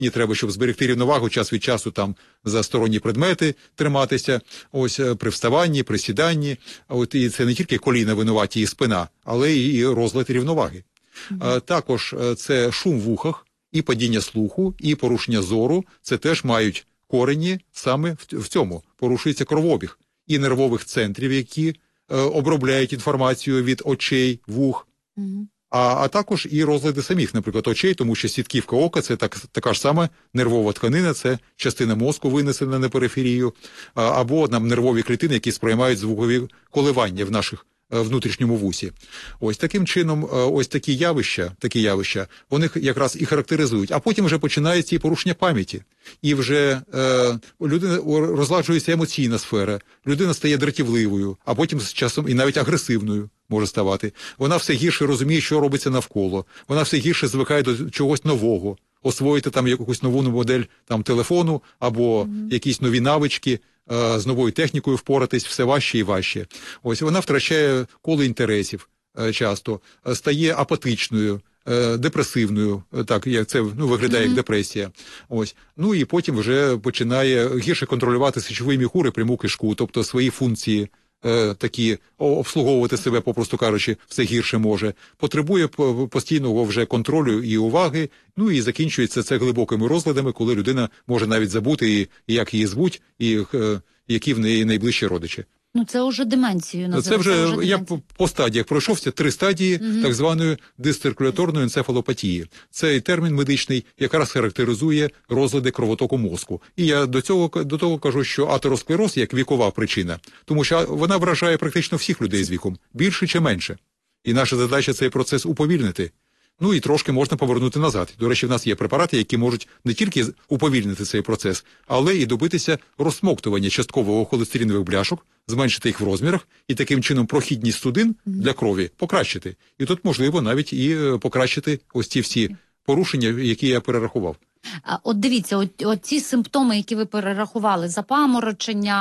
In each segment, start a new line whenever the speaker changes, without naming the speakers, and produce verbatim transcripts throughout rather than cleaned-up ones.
Ні, треба, щоб зберегти рівновагу, час від часу там за сторонні предмети триматися, ось при вставанні, при сіданні. От, і це не тільки коліна винуваті і спина, але і розлад рівноваги. Mm-hmm. Також це шум в ухах, і падіння слуху, і порушення зору. Це теж мають корені саме в, в цьому. Порушується кровообіг і нервових центрів, які е, обробляють інформацію від очей, вух. Mm-hmm. А, а також і розлади самих, наприклад, очей, тому що сітківка ока – це так, така ж сама нервова тканина, це частина мозку винесена на периферію, а, або нам нервові клітини, які сприймають звукові коливання в наших внутрішньому вусі. Ось таким чином, ось такі явища, такі явища, вони якраз і характеризують. А потім вже починається і порушення пам'яті. І вже е, людина розладжується емоційна сфера, людина стає дратівливою, а потім з часом і навіть агресивною може ставати. Вона все гірше розуміє, що робиться навколо. Вона все гірше звикає до чогось нового. Освоїти там якусь нову модель там телефону або mm-hmm. якісь нові навички, е, з новою технікою впоратись все важче і важче. Ось вона втрачає коло інтересів е, часто, е, стає апатичною, е, депресивною, е, так, як це ну, виглядає mm-hmm. як депресія. Ось. Ну і потім вже починає гірше контролювати сечовий міхур і пряму кишку, тобто свої функції такі обслуговувати себе, попросту кажучи, все гірше може. Потребує постійного вже контролю і уваги, ну і закінчується це глибокими розладами, коли людина може навіть забути, і, і як її звуть, і е, які в неї найближчі родичі.
Ну, це вже деменцією називається.
Це вже,
вже
я по, по стадіях пройшовся, три стадії угу. так званої дисциркуляторної енцефалопатії. Цей термін медичний якраз характеризує розлади кровотоку мозку. І я до цього, до того кажу, що атеросклероз як вікова причина, тому що вона вражає практично всіх людей з віком, більше чи менше. І наша задача цей процес уповільнити. Ну і трошки можна повернути назад. До речі, в нас є препарати, які можуть не тільки уповільнити цей процес, але і добитися розсмоктування часткового холестеринових бляшок, зменшити їх в розмірах і таким чином прохідність судин для крові покращити. І тут можливо навіть і покращити ось ці всі порушення, які я перерахував.
От дивіться, от, от ці симптоми, які ви перерахували, запаморочення,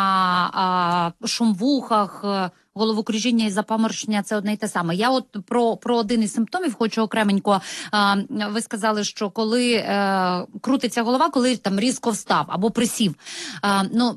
а, шум в ухах, головокружіння і запаморочення – це одне й те саме. Я от про, про один із симптомів хочу окременько. А, ви сказали, що коли е, крутиться голова, коли там різко встав або присів. А, ну,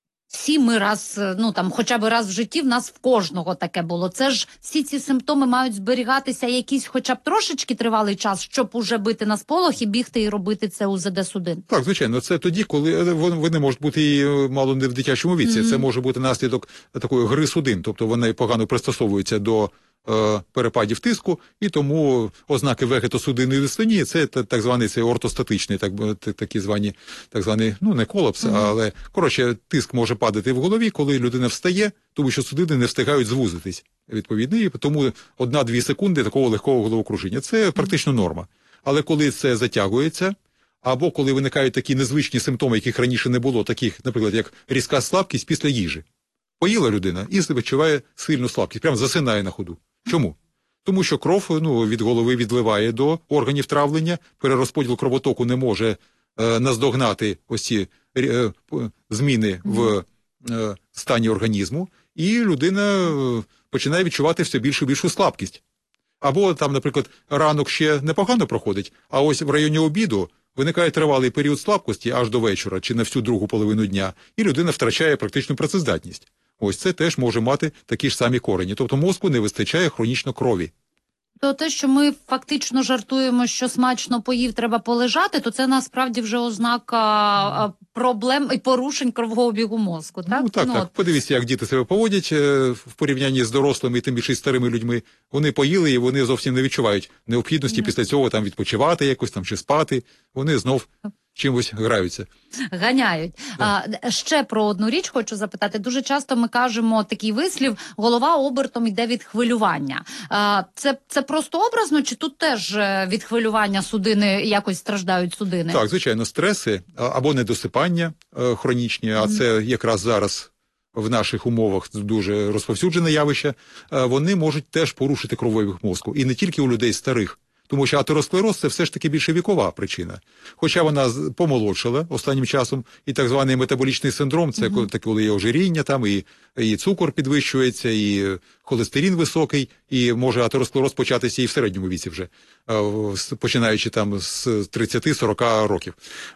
всі ми раз, ну там, хоча б раз в житті в нас в кожного таке було. Це ж всі ці симптоми мають зберігатися якийсь хоча б трошечки тривалий час, щоб уже бити на сполох і бігти і робити це у ЗД судин.
Так, звичайно, це тоді, коли вони можуть бути і мало не в дитячому віці. Mm-hmm. Це може бути наслідок такої гри судин, тобто вони погано пристосовуються до е, перепадів тиску, і тому ознаки вегетосудинної дистонії – це так званий це ортостатичний, так, такі звані, так званий, ну не колапс, mm-hmm. але, коротше, тиск може падати в голові, коли людина встає, тому що судини не встигають звузитись, відповідно, і тому одна-дві секунди такого легкого головокружіння. Це практично норма. Але коли це затягується, або коли виникають такі незвичні симптоми, яких раніше не було, таких, наприклад, як різка слабкість після їжі. Поїла людина і відчуває сильну слабкість, прямо засинає на ходу. Чому? Тому що кров ну, від голови відливає до органів травлення, перерозподіл кровотоку не може е, наздогнати ось ці е, зміни в е, стані організму, і людина е, починає відчувати все більшу і більшу слабкість. Або там, наприклад, ранок ще непогано проходить, а ось в районі обіду виникає тривалий період слабкості аж до вечора чи на всю другу половину дня, і людина втрачає практичну працездатність. Ось це теж може мати такі ж самі корені. Тобто мозку не вистачає хронічно крові.
То те, що ми фактично жартуємо, що смачно поїв, треба полежати, то це насправді вже ознака проблем і порушень кровообігу мозку, так?
Ну, так, ну, так. От... Подивіться, як діти себе поводять в порівнянні з дорослими і тим більше старими людьми. Вони поїли і вони зовсім не відчувають необхідності mm. після цього там відпочивати якось там чи спати. Вони знов чимось граються.
Ганяють. А, ще про одну річ хочу запитати. Дуже часто ми кажемо такий вислів: голова обертом йде від хвилювання. А, це, це просто образно, чи тут теж від хвилювання судини якось страждають судини?
Так, звичайно, стреси або недосипання хронічні, а mm. це якраз зараз в наших умовах дуже розповсюджене явище, вони можуть теж порушити кровообіг мозку. І не тільки у людей старих. Тому що атеросклероз – це все ж таки більше вікова причина. Хоча вона з- помолодшала останнім часом, і так званий метаболічний синдром – це коли, таке, коли є ожиріння, там, і, і цукор підвищується, і холестерин високий, і може атеросклероз початися і в середньому віці вже, е, в- з- починаючи там з тридцяти-сорока років.